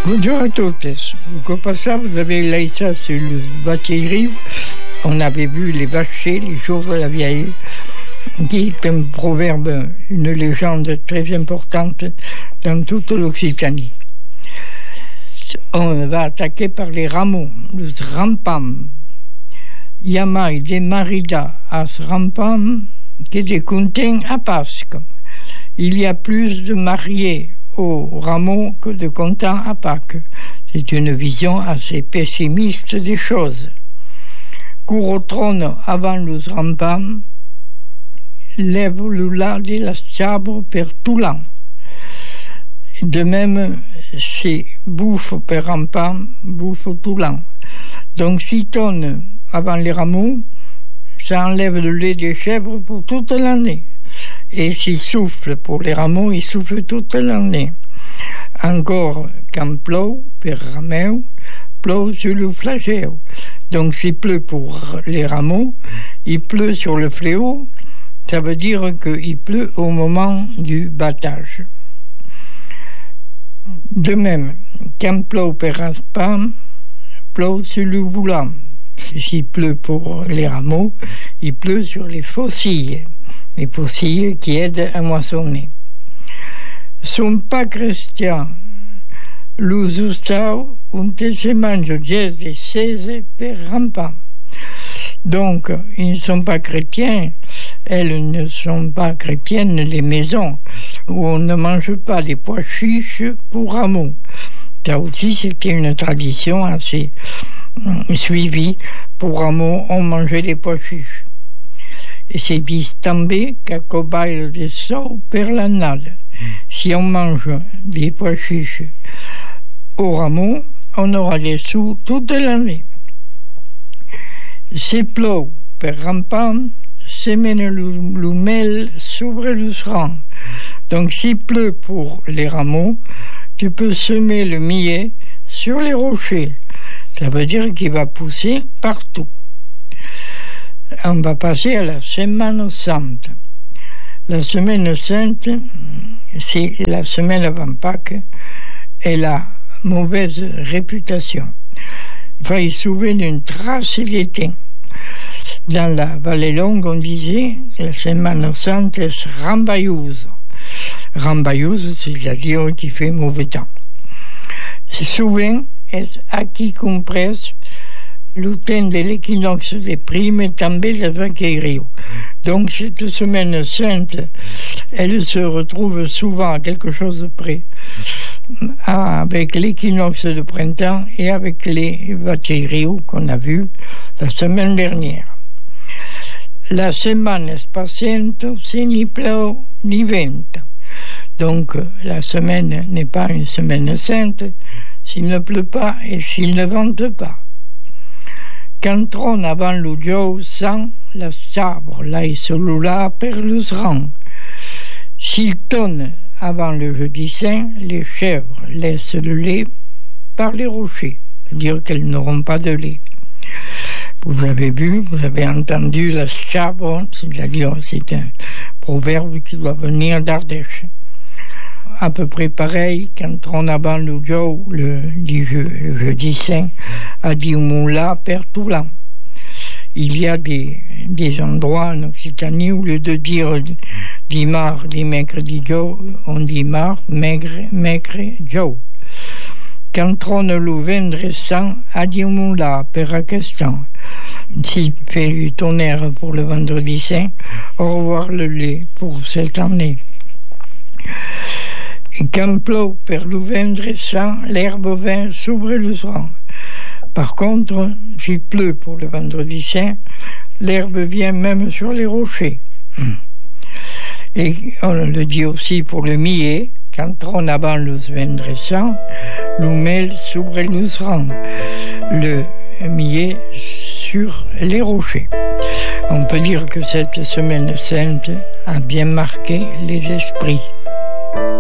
Bonjour à tous. Au passage, vous avez laissé sur le bâtiment. On avait vu les vacher les jours de la vieille, qui est un proverbe, une légende très importante dans toute l'Occitanie. On va attaquer par les rameaux, les rampam. Yamai de marida as rampam que de content à Pâques. Il y a plus de mariés au rameau que de contents à Pâques. C'est une vision assez pessimiste des choses. Cours au trône avant le rampam, lève le la de la sabre per tout l'an. De même, c'est bouffe per rampam, bouffe tout l'an. Donc, si tonne avant les rameaux, ça enlève le lait des chèvres pour toute l'année. Et s'il souffle pour les rameaux, il souffle toute l'année. Encore, quand pleut, per rameu, pleut sur le flagelle. Donc, s'il pleut pour les rameaux, il pleut sur le fléau. Ça veut dire qu'il pleut au moment du battage. De même, quand pleut per rampam, pleut sur le voulant. S'il pleut pour les rameaux, il pleut sur les faucilles qui aident à moissonner. Sont pas chrétiens, los ustau ont se mange gest de 16 per rampam. Donc, ils ne sont pas chrétiens, elles ne sont pas chrétiennes, les maisons où on ne mange pas des pois chiches pour rameaux. Ça aussi, c'était une tradition assez suivie. Pour rameaux, on mangeait des pois chiches. Et c'est dit també qu'à cobaille de sou per l'année. Si on mange des pois chiches au rameau, on aura des sous toute l'année. Si plou per rampam, semene le mel sur le rang. Donc s'il pleut pour les rameaux, tu peux semer le millet sur les rochers. Ça veut dire qu'il va pousser partout. On va passer à la Semaine Sainte. La Semaine Sainte, c'est la semaine avant Pâques, et la mauvaise réputation. Il faut y souvenir d'une trace d'été. Dans la Vallée Longue, on disait la Semaine Sainte est rambailleuse. Rambailleuse, c'est-à-dire qu'il fait mauvais temps. Souvent, est acquis compresse le temps de l'équinoxe des primes et també la vaquerie. Donc, cette Semaine Sainte, elle se retrouve souvent à quelque chose près, avec l'équinoxe de printemps et avec les vaqueries qu'on a vues la semaine dernière. La semaine est patiente, c'est ni pleu ni vent. Donc, la semaine n'est pas une semaine sainte s'il ne pleut pas et s'il ne vente pas. Quand trône avant le jour sans la sabre, là et celui-là per le rang. S'il tonne avant le jeudi saint, les chèvres laissent le lait par les rochers, c'est-à-dire qu'elles n'auront pas de lait. Vous avez vu, vous avez entendu la sabre, c'est-à-dire c'est un proverbe qui doit venir d'Ardèche. À peu près pareil, quand on avant le jour, le jeudi saint, a dit moula per tout l'an. Il y a des endroits en Occitanie où, au lieu de dire dimar, mercredi jour, on dit mar, maigre jour. Quand trône le vendre sang, a dit moula per aquesta. S'il fait du tonnerre pour le vendredi saint, au revoir le lait pour cette année. Quand pleut per le vendre sang, l'herbe vient s'ouvre le soir. Par contre, s'il pleut pour le vendredi saint, l'herbe vient même sur les rochers. Et on le dit aussi pour le millet, quand on avant le vendre sang, le mel s'ouvre le soir. Le millet sur les rochers. On peut dire que cette semaine sainte a bien marqué les esprits.